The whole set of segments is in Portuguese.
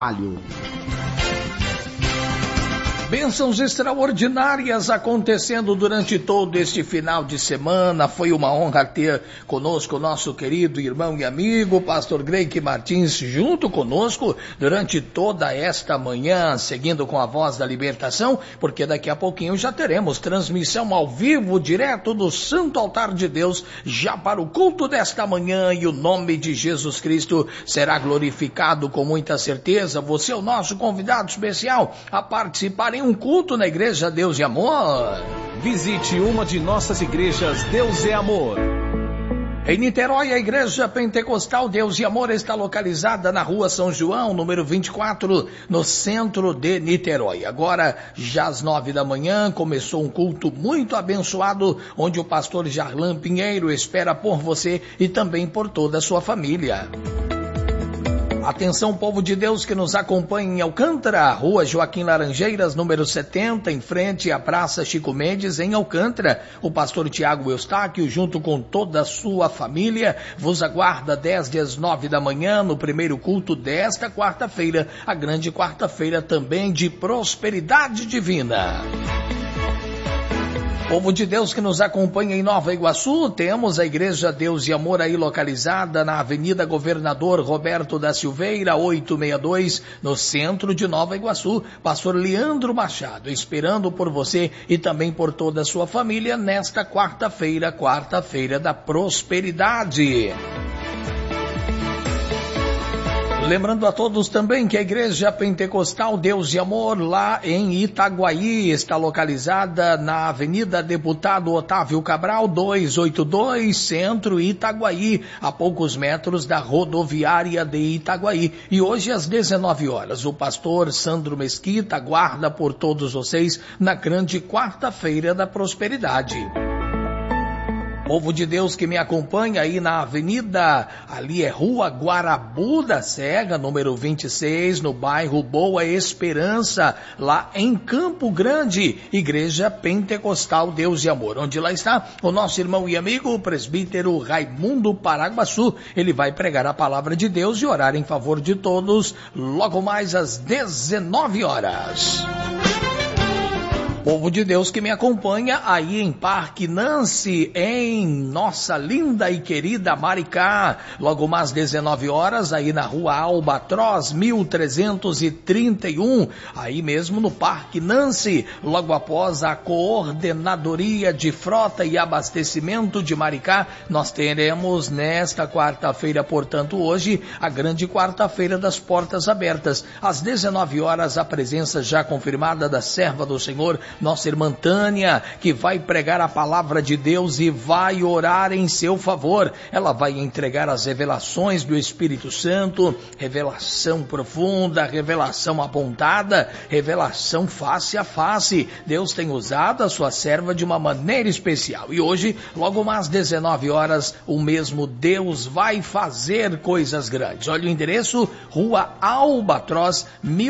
Bênçãos extraordinárias acontecendo durante todo este final de semana. Foi uma honra ter conosco o nosso querido irmão e amigo, pastor Greike Martins, junto conosco durante toda esta manhã, seguindo com a Voz da Libertação, porque daqui a pouquinho já teremos transmissão ao vivo, direto do Santo Altar de Deus, já para o culto desta manhã, e o nome de Jesus Cristo será glorificado com muita certeza. Você é o nosso convidado especial a participar em um culto na Igreja Deus e Amor. Visite uma de nossas igrejas Deus e Amor. Em Niterói, a Igreja Pentecostal Deus e Amor está localizada na Rua São João, número 24, no centro de Niterói. Agora, já às 9 da manhã, começou um culto muito abençoado, onde o pastor Jarlan Pinheiro espera por você e também por toda a sua família. Atenção, povo de Deus que nos acompanha em Alcântara, Rua Joaquim Laranjeiras, número 70, em frente à Praça Chico Mendes, em Alcântara. O pastor Tiago Eustáquio, junto com toda a sua família, vos aguarda 10 às 9 da manhã, no primeiro culto desta quarta-feira, a grande quarta-feira também de prosperidade divina. Povo de Deus que nos acompanha em Nova Iguaçu, temos a Igreja Deus e Amor aí localizada na Avenida Governador Roberto da Silveira, 862, no centro de Nova Iguaçu. Pastor Leandro Machado, esperando por você e também por toda a sua família nesta quarta-feira, quarta-feira da prosperidade. Lembrando a todos também que a Igreja Pentecostal Deus e Amor, lá em Itaguaí, está localizada na Avenida Deputado Otávio Cabral, 282, Centro Itaguaí, a poucos metros da rodoviária de Itaguaí. E hoje às 19 horas, o pastor Sandro Mesquita aguarda por todos vocês na grande quarta-feira da prosperidade. Povo de Deus que me acompanha aí na avenida, ali é Rua Guarabu da Serra, número 26, no bairro Boa Esperança, lá em Campo Grande, Igreja Pentecostal Deus e Amor, onde lá está o nosso irmão e amigo, o presbítero Raimundo Paraguaçu. Ele vai pregar a palavra de Deus e orar em favor de todos, logo mais às 19 horas. Povo de Deus que me acompanha aí em Parque Nancy, em nossa linda e querida Maricá, logo mais 19 horas, aí na Rua Albatroz, 1331, aí mesmo no Parque Nancy, logo após a Coordenadoria de Frota e Abastecimento de Maricá, nós teremos nesta quarta-feira, portanto hoje, a grande quarta-feira das portas abertas. Às 19 horas, a presença já confirmada da serva do Senhor, nossa irmã Tânia, que vai pregar a palavra de Deus e vai orar em seu favor. Ela vai entregar as revelações do Espírito Santo, revelação profunda, revelação apontada, revelação face a face. Deus tem usado a sua serva de uma maneira especial. E hoje, logo mais 19 horas, o mesmo Deus vai fazer coisas grandes. Olha o endereço, Rua Albatroz,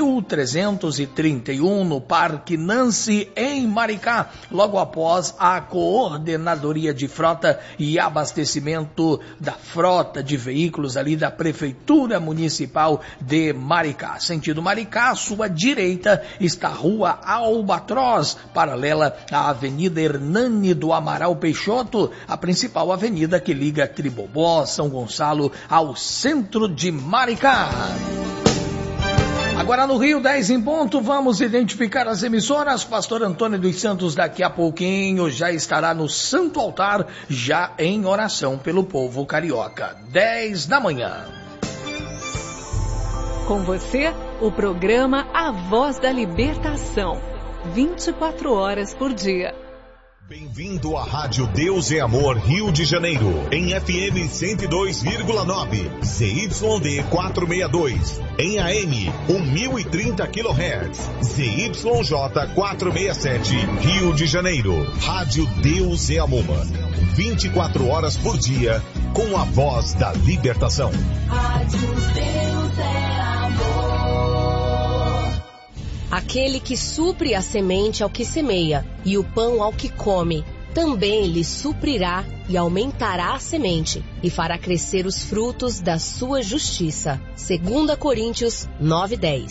1331, no Parque Nancy, em Maricá, logo após a Coordenadoria de Frota e Abastecimento da Frota de Veículos ali da Prefeitura Municipal de Maricá. Sentido Maricá, à sua direita está a Rua Albatroz, paralela à Avenida Hernani do Amaral Peixoto, a principal avenida que liga Tribobó, São Gonçalo ao centro de Maricá. Agora no Rio, 10 em ponto, vamos identificar as emissoras. Pastor Antônio dos Santos daqui a pouquinho já estará no Santo Altar, já em oração pelo povo carioca. 10 da manhã. Com você, o programa A Voz da Libertação. 24 horas por dia. Bem-vindo à Rádio Deus e Amor Rio de Janeiro, em FM 102,9, ZYD 462, em AM 1030 kHz, ZYJ 467, Rio de Janeiro. Rádio Deus e Amor, 24 horas por dia, com a voz da libertação. Rádio Deus é Amor. Aquele que supre a semente ao que semeia e o pão ao que come. também lhe suprirá e aumentará a semente, e fará crescer os frutos da sua justiça. 2 Coríntios 9:10.